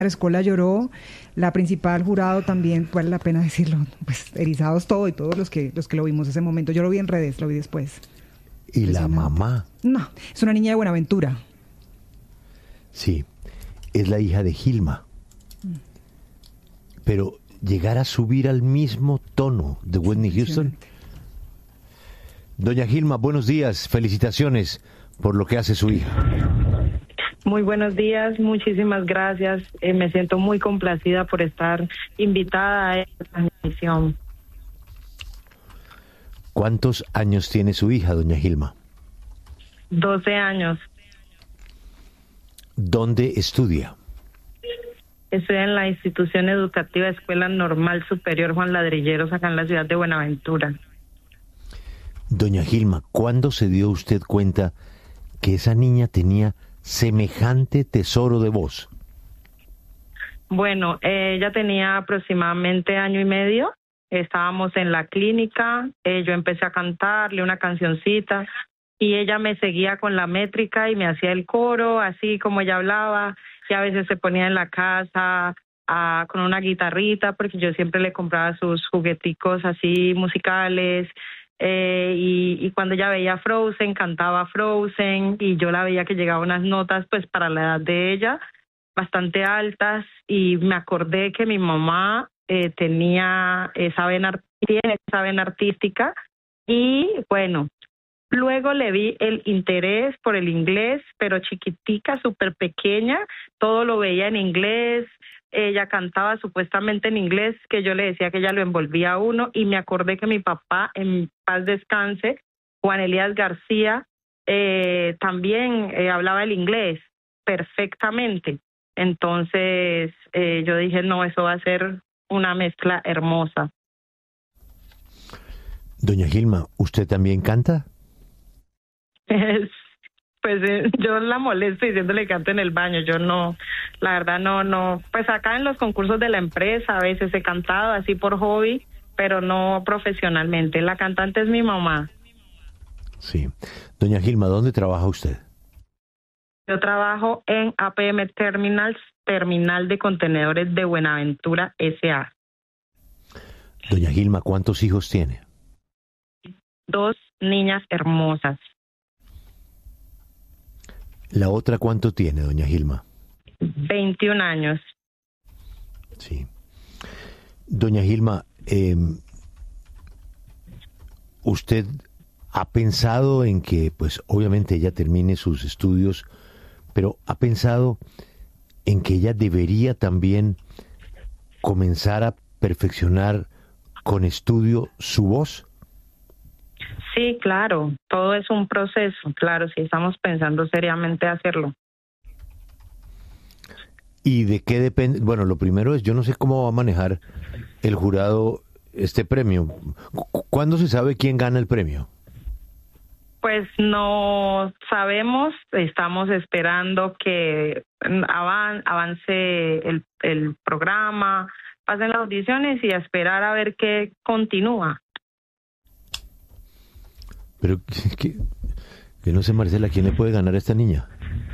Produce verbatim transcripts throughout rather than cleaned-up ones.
La escuela lloró, la principal jurado también, vale la pena decirlo, pues erizados todo y todos los que los que lo vimos ese momento. Yo lo vi en redes, lo vi después. ¿Y la mamá? No, es una niña de Buenaventura. Sí, es la hija de Gilma. Mm. Pero llegar a subir al mismo tono de Whitney Houston. Doña Gilma, buenos días, felicitaciones por lo que hace su hija. Muy buenos días, muchísimas gracias. Eh, me siento muy complacida por estar invitada a esta transmisión. ¿Cuántos años tiene su hija, doña Gilma? doce años. ¿Dónde estudia? Estoy en la institución educativa Escuela Normal Superior Juan Ladrilleros, acá en la ciudad de Buenaventura. Doña Gilma, ¿cuándo se dio usted cuenta que esa niña tenía semejante tesoro de voz? Bueno, eh, ella tenía aproximadamente año y medio. Estábamos en la clínica, eh, yo empecé a cantarle una cancioncita y ella me seguía con la métrica y me hacía el coro, así como ella hablaba, y a veces se ponía en la casa a, con una guitarrita, porque yo siempre le compraba sus jugueticos así musicales. Eh, y, y cuando ella veía Frozen, cantaba Frozen, y yo la veía que llegaba a unas notas, pues para la edad de ella, bastante altas, y me acordé que mi mamá eh, tenía esa vena, tiene esa vena artística, y bueno, luego le vi el interés por el inglés, pero chiquitica, súper pequeña, todo lo veía en inglés. Ella cantaba supuestamente en inglés, que yo le decía que ella lo envolvía a uno, y me acordé que mi papá, en paz descanse, Juan Elías García, eh, también eh, hablaba el inglés perfectamente. Entonces eh, yo dije, no, eso va a ser una mezcla hermosa. Doña Gilma, ¿usted también canta? Pues eh, yo la molesto diciéndole que canto en el baño. Yo no, la verdad no, no. Pues acá en los concursos de la empresa a veces he cantado así por hobby, pero no profesionalmente. La cantante es mi mamá. Sí. Doña Gilma, ¿dónde trabaja usted? Yo trabajo en A P M Terminals, Terminal de Contenedores de Buenaventura S A Doña Gilma, ¿cuántos hijos tiene? Dos niñas hermosas. ¿La otra cuánto tiene, doña Gilma? veintiún años. Sí. Doña Gilma, eh, ¿usted ha pensado en que, pues obviamente ella termine sus estudios, pero ha pensado en que ella debería también comenzar a perfeccionar con estudio su voz? Sí, claro, todo es un proceso, claro, si estamos pensando seriamente hacerlo. ¿Y de qué depende? Bueno, lo primero es, yo no sé cómo va a manejar el jurado este premio. ¿Cu- ¿Cuándo se sabe quién gana el premio? Pues no sabemos, estamos esperando que avan- avance el, el programa, pasen las audiciones y a esperar a ver qué continúa. Pero que, que no sé, Marcela, ¿quién le puede ganar a esta niña?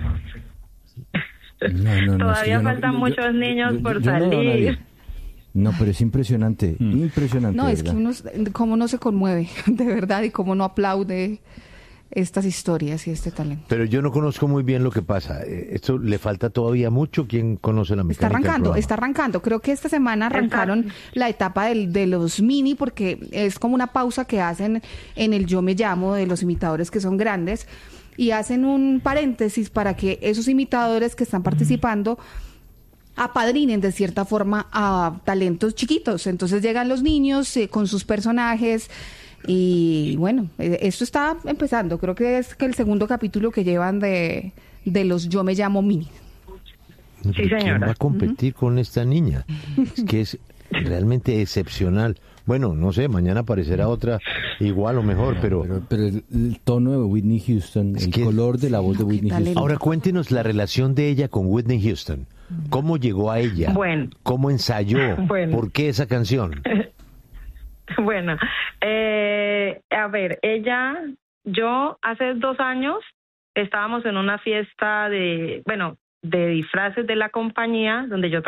No, no, no, Todavía es que yo no- faltan yo- muchos yo- niños yo- por yo no veo a salir. nadie. No, pero es impresionante, impresionante. No, de es que verdad. uno, cómo no se conmueve, de verdad, y cómo no aplaude estas historias y este talento. Pero yo no conozco muy bien lo que pasa. Eh, Esto le falta todavía mucho. ¿Quién conoce la mecánica Está del arrancando, programa? está arrancando. Creo que esta semana arrancaron Exacto. la etapa del, de los mini, porque es como una pausa que hacen en el Yo Me Llamo de los imitadores que son grandes, y hacen un paréntesis para que esos imitadores que están participando apadrinen de cierta forma a talentos chiquitos. Entonces llegan los niños eh, con sus personajes. Y bueno, eh, esto está empezando. Creo que es que el segundo capítulo que llevan de, de los Yo Me Llamo Mini. No, pero ¿quién señora. va a competir con esta niña? Es que es realmente excepcional. Bueno, no sé, mañana aparecerá otra igual o mejor, pero... Pero, pero el, el tono de Whitney Houston, Es el que- color de la voz de No, qué Whitney talento. Houston. Ahora cuéntenos la relación de ella con Whitney Houston. ¿Cómo llegó a ella? Bueno. ¿Cómo ensayó? Bueno. ¿Por qué esa canción? Bueno, eh, a ver, ella, yo hace dos años estábamos en una fiesta de, bueno, de disfraces de la compañía donde yo